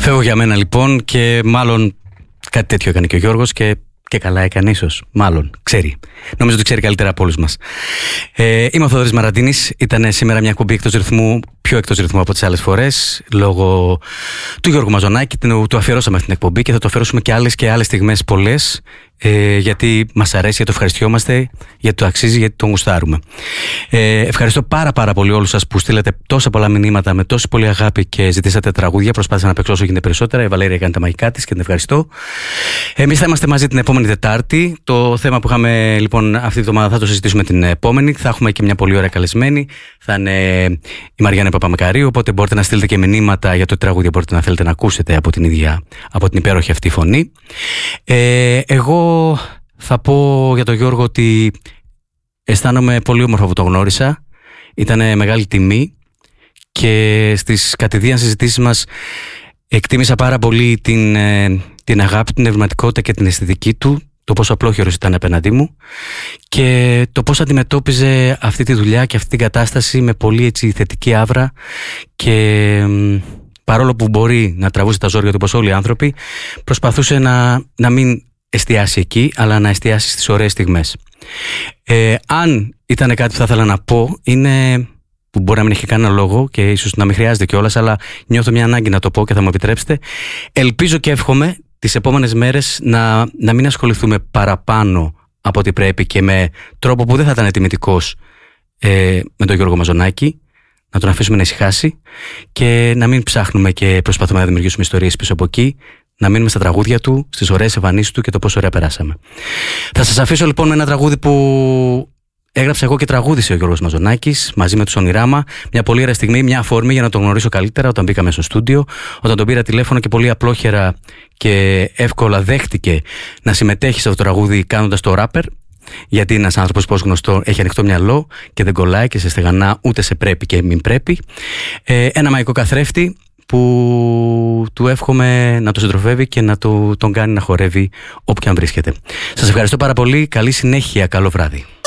Φεύγω για μένα λοιπόν, και μάλλον κάτι τέτοιο έκανε και ο Γιώργος και καλά έκανε ίσως. Μάλλον, ξέρει. Νομίζω ότι ξέρει καλύτερα από όλους μας. Είμαι ο Θοδωρής Μαραντίνης. Ήταν σήμερα μια εκπομπή εκτός ρυθμού, πιο εκτός ρυθμού από τις άλλες φορές, λόγω του Γιώργου Μαζονάκη. Του αφιερώσαμε αυτή την εκπομπή και θα το αφιερώσουμε και άλλες στιγμές πολλές, γιατί μας αρέσει, γιατί το ευχαριστιόμαστε, γιατί το αξίζει, γιατί τον γουστάρουμε. Ευχαριστώ πάρα πολύ όλους σας που στείλατε τόσα πολλά μηνύματα με τόση πολύ αγάπη και ζητήσατε τραγούδια. Προσπάθησα να παίξω όσο γίνεται περισσότερα. Η Βαλέρια έκανε τα μαγικά της και την ευχαριστώ. Εμείς θα είμαστε μαζί την επόμενη Τετάρτη. Το θέμα που είχαμε λοιπόν αυτή τη εβδομάδα θα το συζητήσουμε την επόμενη. Θα έχουμε και μια πολύ ωραία καλεσμένη. Θα είναι η Μαριάννα Παπαμακαρίου. Οπότε μπορείτε να στείλετε και μηνύματα για το τραγούδια μπορείτε να θέλετε να ακούσετε από την υπέροχη αυτή φωνή. Εγώ θα πω για τον Γιώργο ότι αισθάνομαι πολύ όμορφα που το γνώρισα. Ήταν μεγάλη τιμή και στις κατηδίαν συζητήσεις μας εκτίμησα πάρα πολύ την αγάπη, την ευρηματικότητα και την αισθητική του, το πόσο απλόχερος ήταν απέναντί μου και το πώς αντιμετώπιζε αυτή τη δουλειά και αυτή την κατάσταση με πολύ έτσι θετική άβρα, και παρόλο που μπορεί να τραβούσε τα ζόρια του όπως όλοι οι άνθρωποι, προσπαθούσε να μην εστιάσει εκεί, αλλά να εστιάσει στις ωραίες στιγμές. Αν ήταν κάτι που θα ήθελα να πω, είναι που μπορεί να μην έχει κανένα λόγο και ίσως να μην χρειάζεται κιόλας, αλλά νιώθω μια ανάγκη να το πω και θα μου επιτρέψετε. Ελπίζω και εύχομαι τις επόμενες μέρες να μην ασχοληθούμε παραπάνω από ό,τι πρέπει και με τρόπο που δεν θα ήταν τιμητικός με τον Γιώργο Μαζονάκη, να τον αφήσουμε να ησυχάσει και να μην ψάχνουμε και προσπαθούμε να δημιουργήσουμε ιστορίες πίσω από εκεί, να μείνουμε στα τραγούδια του, στις ωραίες εμφανίσεις του και το πόσο ωραία περάσαμε. Θα σας αφήσω λοιπόν με ένα τραγούδι που έγραψα εγώ και τραγούδισε ο Γιώργος Μαζονάκης μαζί με τους Ονειράμα. Μια πολύ ωραία στιγμή, μια αφορμή για να τον γνωρίσω καλύτερα όταν μπήκαμε στο στούντιο, όταν τον πήρα τηλέφωνο και πολύ απλόχερα και εύκολα δέχτηκε να συμμετέχει σε αυτό το τραγούδι κάνοντας το ράπερ. Γιατί ένας άνθρωπος, πώς γνωστό, έχει ανοιχτό μυαλό και δεν κολλάει και σε στεγανά ούτε σε πρέπει και μην πρέπει. Ένα μαγικό καθρέφτη που του εύχομαι να το συντροφεύει και να τον κάνει να χορεύει όπου και αν βρίσκεται. Σας ευχαριστώ πάρα πολύ. Καλή συνέχεια. Καλό βράδυ.